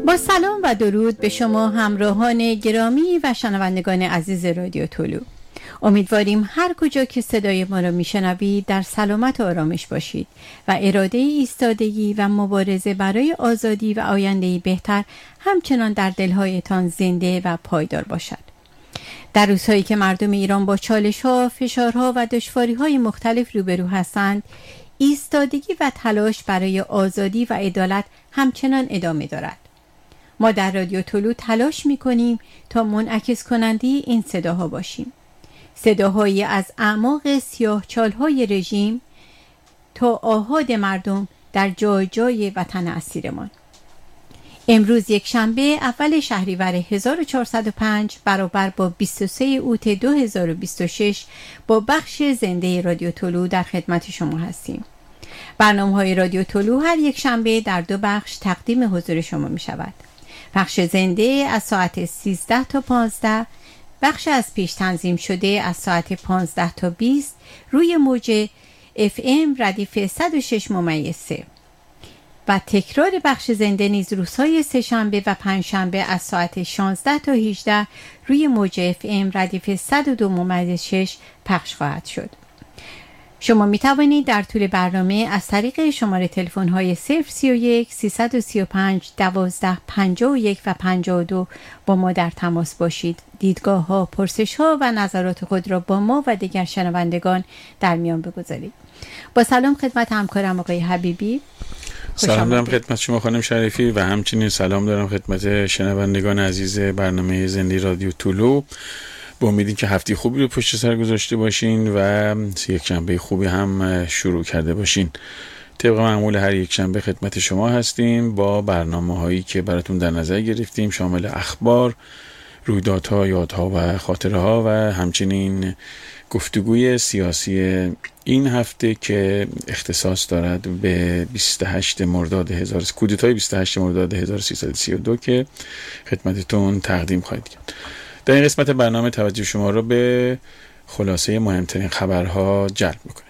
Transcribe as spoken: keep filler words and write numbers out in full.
با سلام و درود به شما همراهان گرامی و شنوندگان عزیز رادیو طلوع. امیدواریم هر کجا که صدای ما را میشنوید در سلامت و آرامش باشید و اراده ایستادگی و مبارزه برای آزادی و آینده‌ای بهتر همچنان در دلهایتان زنده و پایدار باشد. در روزهایی که مردم ایران با چالش‌ها، فشارها و دشواری‌های مختلف روبرو هستند، ایستادگی و تلاش برای آزادی و عدالت همچنان ادامه دارد. ما در رادیو طلوع تلاش می‌کنیم تا منعکس کننده این صداها باشیم. صداهایی از اعماق سیاه‌چال‌های رژیم تا آحاد مردم در جای جای وطن اسیرمان. امروز یک شنبه اول شهریور هزار و چهارصد و پنج برابر با بیست و سه اوت دو هزار و بیست و شش با بخش زنده رادیو طلوع در خدمت شما هستیم. برنامه‌های رادیو طلوع هر یک شنبه در دو بخش تقدیم حضور شما می شود. بخش زنده از ساعت سیزده تا پانزده، بخش از پیش تنظیم شده از ساعت پانزده تا بیست روی موج اف ام ردیف صد و شش ممیز سه و تکرار بخش زنده نیز روزهای سه شنبه و پنج شنبه از ساعت شانزده تا هجده روی موج اف ام ردیف صد و دو ممیز شش پخش خواهد شد. شما می توانید در طول برنامه از طریق شماره تلفن های صفر سی و یک سیصد و سی و پنج دوازده پنجاه و یک و پنجاه و دو با ما در تماس باشید. دیدگاه ها، پرسش ها و نظرات خود را با ما و دیگر شنوندگان در میان بگذارید. با سلام خدمت همکارم آقای حبیبی. سلام دارم خدمت شما خانم شریفی و همچنین سلام دارم خدمت شنوندگان عزیز برنامه زنده رادیو طلوع. با امیدی که هفته خوبی رو پشت سر گذاشته باشین و یک شنبه خوبی هم شروع کرده باشین. طبق معمول هر یک شنبه خدمت شما هستیم با برنامه هایی که براتون در نظر گرفتیم، شامل اخبار، رویدادها، یادها و خاطره ها و همچنین گفتگوی سیاسی این هفته که اختصاص دارد به بیست و هشت مرداد هزار کودتای بیست و هشت مرداد هزار و سیصد و سی و دو که خدمتتون تقدیم خواهد کرد. در این قسمت برنامه توجه شما را به خلاصه مهمترین خبرها جلب می‌کنم.